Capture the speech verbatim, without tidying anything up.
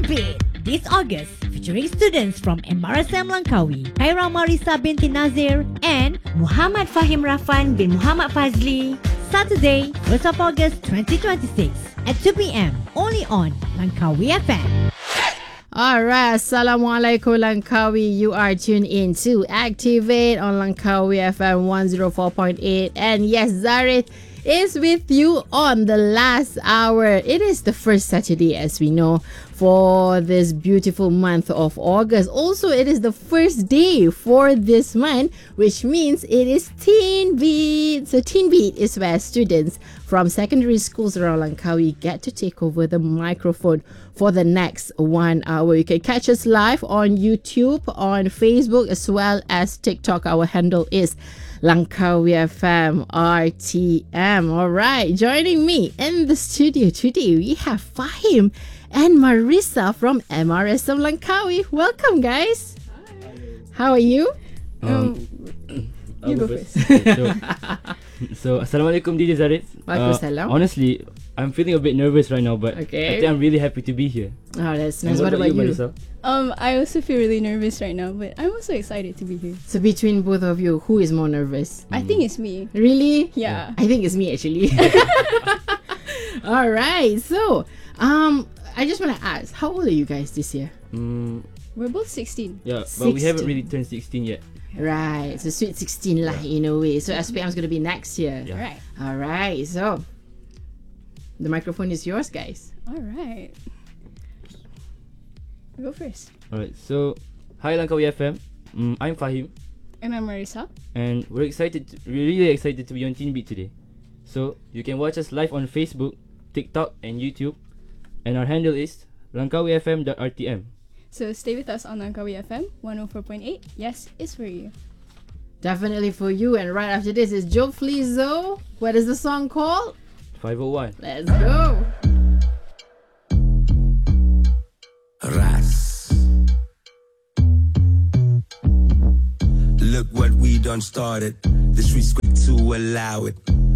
Beat this August, featuring students from M R S M Langkawi, Khaira Marisa binti Nazir, and Muhammad Fahim Rafan bin Muhammad Fazli. Saturday, first of August twenty twenty-six at two p.m. only on Langkawi F M. Alright, Assalamualaikum Langkawi. You are tuned in to Activate on Langkawi F M one oh four point eight. And yes, Zarit is with you on the last hour. It is the first Saturday, as we know, for this beautiful month of August. Also, it is the first day for this month, which means it is Teen Beat. So Teen Beat is where students from secondary schools around Langkawi get to take over the microphone for the next one hour. You can catch us live on YouTube, on Facebook, as well as TikTok. Our handle is Langkawi F M R T M. Alright, joining me in the studio today, we have Fahim and Marisa from M R S M Langkawi. Welcome, guys. Hi. How are you? Um, You go first. so, so, Assalamualaikum D J Zarit. Waalaikumsalam. Uh, honestly, I'm feeling a bit nervous right now, but Okay. I think I'm really happy to be here. Oh, that's And nice. What, about you? Marisa? Um, I also feel really nervous right now, but I'm also excited to be here. So between both of you, who is more nervous? I think it's me. Really? Yeah. I think it's me actually. All right. So, um, I just want to ask, how old are you guys this year? Mm, We're both sixteen. yeah, but we haven't sixteen. really turned sixteen yet. Right. So sweet sixteen lah in a way. So S P M is going to be next year. Yeah. Alright. All right. So, the microphone is yours, guys. Alright. Go first. Alright, so, hi Langkawi F M. Mm, I'm Fahim, And I'm Marisa. and we're excited, to, we're really excited to be on Teen Beat today. So, you can watch us live on Facebook, TikTok, and YouTube. And our handle is langkawi f m dot r t m. So stay with us on Langkawi F M one oh four point eight. Yes, it's for you. Definitely for you. And right after this is Joe Flizzo. What is the song called? five oh one. Let's go. Ras. Look what we done started. This respect to allow it.